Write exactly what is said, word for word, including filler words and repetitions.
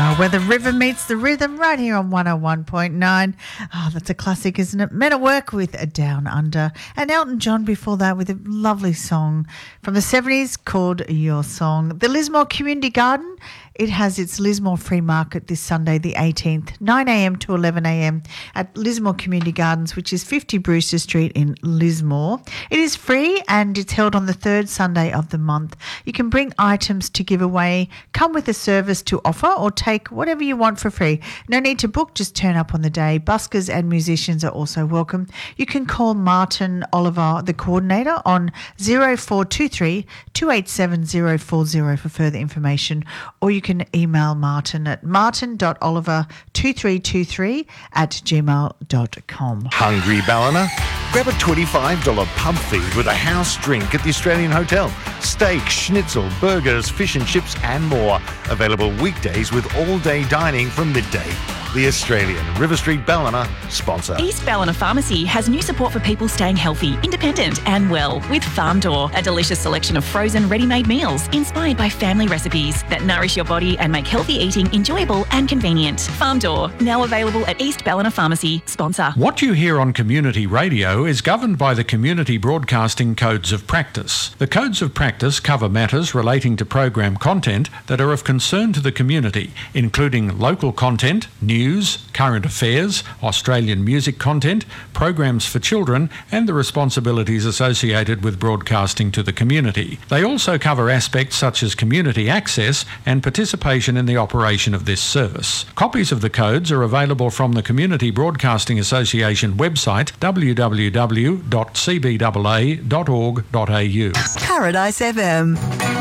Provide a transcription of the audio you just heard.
Uh, where the river meets the rhythm, right here on one oh one point nine. Oh, that's a classic, isn't it? Men at Work with a Down Under. And Elton John before that with a lovely song from the seventies called Your Song. The Lismore Community Garden, it has its Lismore Free Market this Sunday the eighteenth, nine a.m. to eleven a.m. at Lismore Community Gardens, which is fifty Brewster Street in Lismore. It is free and it's held on the third Sunday of the month. You can bring items to give away, come with a service to offer, or take whatever you want for free. No need to book, just turn up on the day. Buskers and musicians are also welcome. You can call Martin Oliver, the coordinator, on zero four two three, two eight seven zero four zero for further information, or you can email Martin at martin dot oliver two three two three at gmail dot com. Hungry, Ballina? Grab a twenty-five dollars pub feed with a house drink at the Australian Hotel. Steak, schnitzel, burgers, fish and chips and more. Available weekdays with all-day dining from midday. The Australian, River Street Ballina sponsor. East Ballina Pharmacy has new support for people staying healthy, independent and well with Farm Door, a delicious selection of frozen ready-made meals inspired by family recipes that nourish your body and make healthy eating enjoyable and convenient. Farm Door, now available at East Ballina Pharmacy, sponsor. What you hear on community radio is governed by the Community Broadcasting Codes of Practice. The Codes of Practice cover matters relating to program content that are of concern to the community, including local content, news, News, current affairs, Australian music content, programs for children, and the responsibilities associated with broadcasting to the community. They also cover aspects such as community access and participation in the operation of this service. Copies of the codes are available from the Community Broadcasting Association website w w w dot c b a a dot org dot a u. Paradise F M.